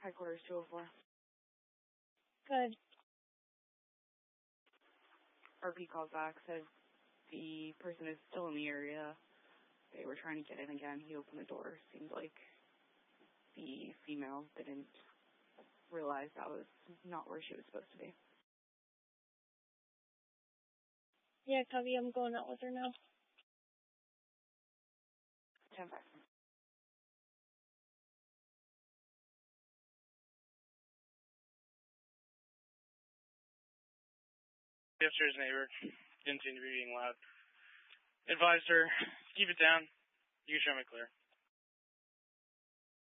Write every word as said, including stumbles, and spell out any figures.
Headquarters two oh four. Good. R P calls back, said the person is still in the area. They were trying to get in again. He opened the door. Seemed like the female didn't realize that was not where she was supposed to be. Yeah, copy. I'm going out with her now. ten five. The upstairs neighbor didn't seem to be being loud. Advised her, keep it down. You can show me clear.